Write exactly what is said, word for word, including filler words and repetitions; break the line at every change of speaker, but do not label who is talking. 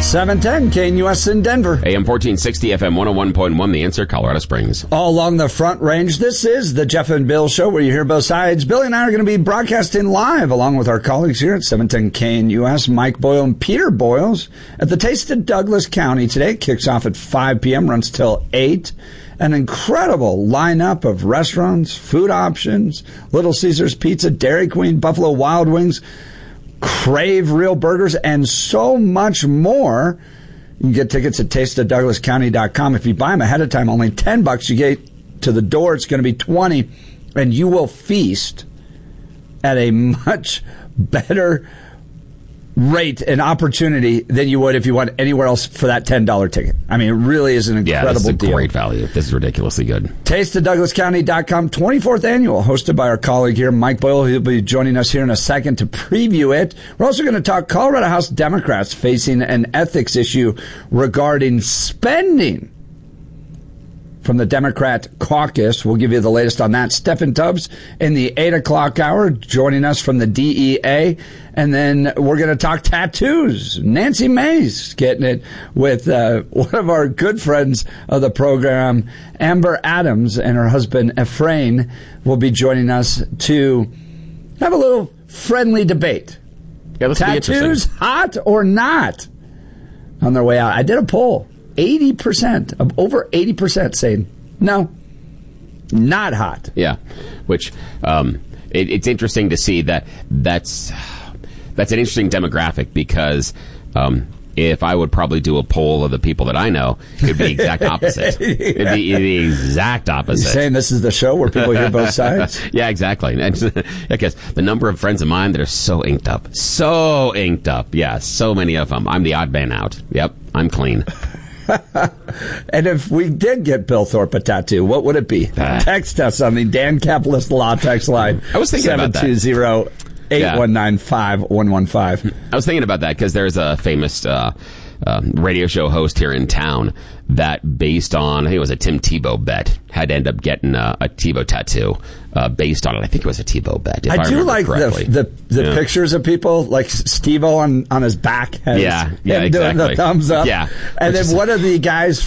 seven ten K N U S in Denver.
A M fourteen sixty, F M one oh one point one, The Answer, Colorado Springs.
All along the Front Range, this is the Jeff and Bill Show, where you hear both sides. Billy and I are going to be broadcasting live along with our colleagues here at seven ten K N U S, Mike Boyle and Peter Boyles, at the Taste of Douglas County today. It kicks off at five p.m., runs till eight. An incredible lineup of restaurants, food options, Little Caesars Pizza, Dairy Queen, Buffalo Wild Wings, Crave Real Burgers, and so much more. You can get tickets at taste of douglas county dot com. If you buy them ahead of time, only ten bucks. You get to the door, it's going to be twenty, and you will feast at a much better rate and opportunity than you would if you went anywhere else for that ten dollar ticket. I mean, it really is an incredible
yeah, this is a
deal.
Great value. This is ridiculously good.
taste of douglas county dot com, twenty-fourth annual, hosted by our colleague here, Mike Boyle. He'll be joining us here in a second to preview it. We're also going to talk Colorado House Democrats facing an ethics issue regarding spending from the Democrat caucus. We'll give you the latest on that. Stephen Tubbs in the eight o'clock hour, joining us from the D E A. And then we're going to talk tattoos. Nancy Mays getting it with uh, one of our good friends of the program, Amber Adams, and her husband, Ephraim, will be joining us to have a little friendly debate.
Yeah, let's
Tattoos, hot or not? On their way out. I did a poll. eighty percent, of over eighty percent saying, no, not hot.
Yeah, which um, it, it's interesting to see that that's that's an interesting demographic, because um, if I would probably do a poll of the people that I know, it would be the exact opposite. yeah. It'd be the exact opposite.
You're saying this is the show where people hear both sides?
Yeah, exactly. I guess the number of friends of mine that are so inked up, so inked up. Yeah, so many of them. I'm the odd man out. Yep, I'm clean.
And if we did get Bill Thorpe a tattoo, what would it be? Uh, Text us on the Dan Capitalist Law text line.
I was thinking about that.
seven two zero, eight one nine, five one one five.
I was thinking about that because there's a famous uh, uh, radio show host here in town that, based on, I think it was a Tim Tebow bet, had to end up getting a, a Tebow tattoo uh, based on it. I think it was a Tebow bet, if I,
I do like
correctly.
the the, the
yeah.
pictures of people, like Steve-O on, on his back has
yeah, yeah,
him
exactly.
doing the thumbs up.
Yeah.
And then
is,
one of the guys